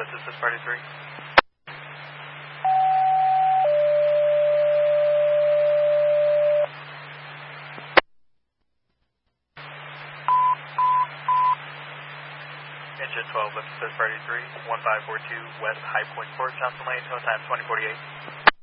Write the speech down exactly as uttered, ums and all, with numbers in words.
this is party three. Engine twelve, this is party three, one five four two West High Point Court, Johnson Lane, tow time twenty forty-eight.